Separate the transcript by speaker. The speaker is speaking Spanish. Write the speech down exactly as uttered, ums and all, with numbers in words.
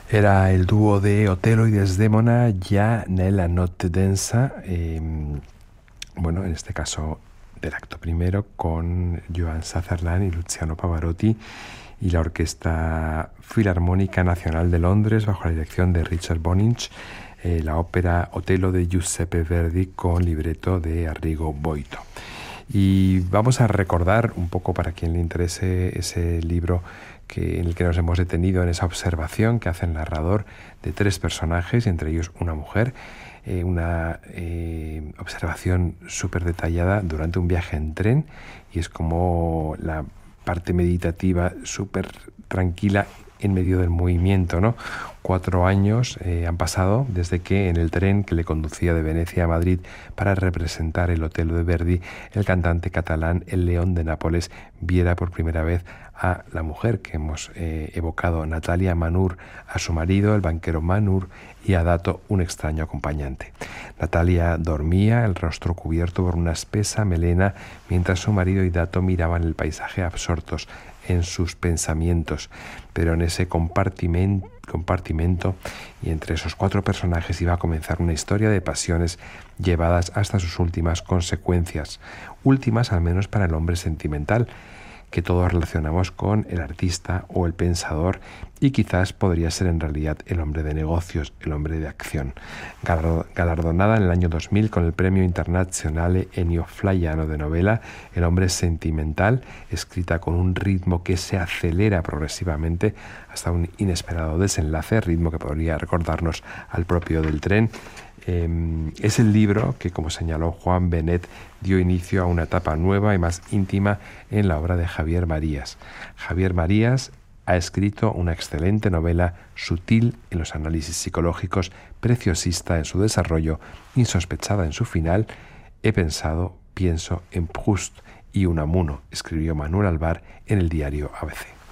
Speaker 1: Era el dúo de Otelo y Desdémona ya nella notte densa, eh, bueno, en este caso del acto primero, con Joan Sutherland y Luciano Pavarotti y la Orquesta Filarmónica Nacional de Londres bajo la dirección de Richard Bonynch, eh, la ópera Otelo de Giuseppe Verdi con libreto de Arrigo Boito. Y vamos a recordar un poco, para quien le interese, ese libro que, en el que nos hemos detenido, en esa observación que hace el narrador de tres personajes, entre ellos una mujer, eh, una eh, observación súper detallada durante un viaje en tren, y es como la parte meditativa súper tranquila en medio del movimiento, ¿no? Cuatro años eh, han pasado desde que en el tren que le conducía de Venecia a Madrid para representar el Otelo de Verdi, el cantante catalán El León de Nápoles viera por primera vez a la mujer que hemos eh, evocado, Natalia Manur, a su marido, el banquero Manur, y a Dato, un extraño acompañante. Natalia dormía, el rostro cubierto por una espesa melena, mientras su marido y Dato miraban el paisaje absortos en sus pensamientos, pero en ese compartimento, compartimento y entre esos cuatro personajes iba a comenzar una historia de pasiones llevadas hasta sus últimas consecuencias, últimas al menos para el hombre sentimental, que todos relacionamos con el artista o el pensador, y quizás podría ser en realidad el hombre de negocios, el hombre de acción. Galardonada en el año dos mil con el Premio Internazionale Ennio Flaiano de novela, El hombre sentimental, escrita con un ritmo que se acelera progresivamente hasta un inesperado desenlace, ritmo que podría recordarnos al propio del tren. Eh, es el libro que, como señaló Juan Benet, dio inicio a una etapa nueva y más íntima en la obra de Javier Marías. Javier Marías ha escrito una excelente novela, sutil en los análisis psicológicos, preciosista en su desarrollo, insospechada en su final. He pensado, pienso en Proust y Unamuno, escribió Manuel Alvar en el diario A B C.